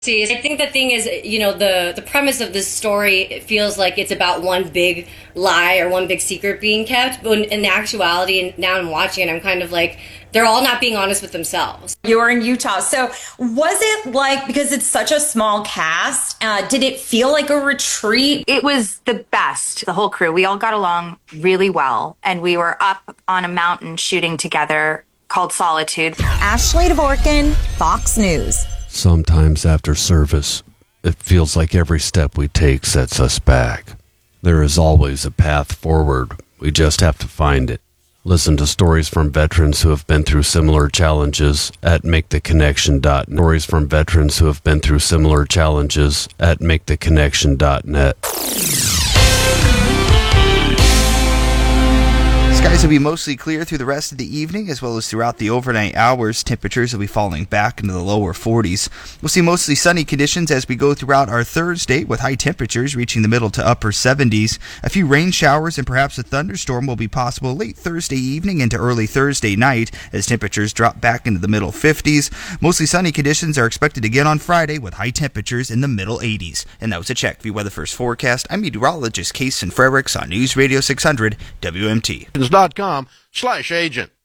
See, I think the thing is, the premise of this story, it feels like it's about one big lie or one big secret being kept. But in actuality, and now I'm watching it, I'm kind of like, they're all not being honest with themselves. You were in Utah. So was it like, because it's such a small cast, did it feel like a retreat? It was the best. The whole crew, we all got along really well. And we were up on a mountain shooting together called Solitude. Ashley Dvorkin, Fox News. Sometimes after service, it feels like every step we take sets us back. There is always a path forward. We just have to find it. Listen to stories from veterans who have been through similar challenges at MakeTheConnection.net. Stories from veterans who have been through similar challenges at MakeTheConnection.net. Skies will be mostly clear through the rest of the evening as well as throughout the overnight hours. Temperatures will be falling back into the lower 40s. We'll see mostly sunny conditions as we go throughout our Thursday with high temperatures reaching the middle to upper 70s. A few rain showers and perhaps a thunderstorm will be possible late Thursday evening into early Thursday night as temperatures drop back into the middle 50s. Mostly sunny conditions are expected again on Friday with high temperatures in the middle 80s. And that was a Check View Weather First forecast. I'm meteorologist Kason Frericks on News Radio 600 WMT. .com/agent.